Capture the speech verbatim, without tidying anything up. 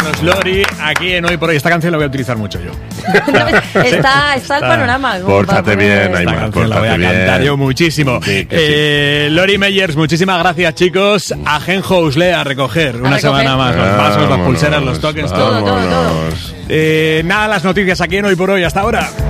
Carlos Lori, aquí en Hoy por Hoy. Esta canción la voy a utilizar mucho yo. está, está el panorama. Pórtate bien, Esta Aymar, canción la voy a pórtate bien. cantar yo muchísimo. Sí, que eh, sí. Lori Meyers, muchísimas gracias, chicos. A Genjo Usle a recoger. Una recoger. semana más. Los vasos, las pulseras, los tokens, todo. Todo, todo, todo. Vámonos. Eh, nada, las noticias aquí en Hoy por Hoy. Hasta ahora.